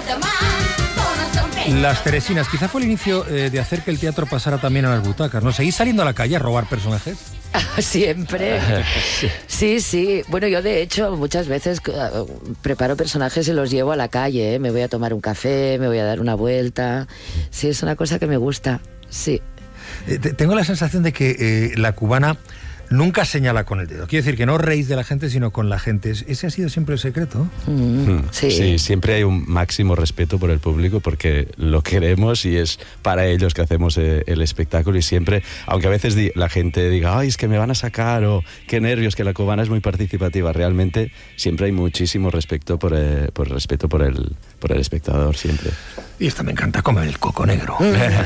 Las Teresinas, quizá fue el inicio de hacer que el teatro pasara también a las butacas, ¿no? ¿Seguís saliendo a la calle a robar personajes? Siempre. Sí. Bueno, yo de hecho muchas veces preparo personajes y los llevo a la calle, ¿eh? Me voy a tomar un café, me voy a dar una vuelta. Sí, es una cosa que me gusta, sí. Tengo la sensación de que la cubana nunca señala con el dedo. Quiere decir que no reís de la gente, sino con la gente. ¿Ese ha sido siempre el secreto? Sí, siempre hay un máximo respeto por el público porque lo queremos y es para ellos que hacemos el espectáculo y siempre, aunque a veces la gente diga, ay, es que me van a sacar o qué nervios, que la cubana es muy participativa, realmente siempre hay muchísimo respeto por el espectador, siempre. Y esta me encanta, comer el coco negro.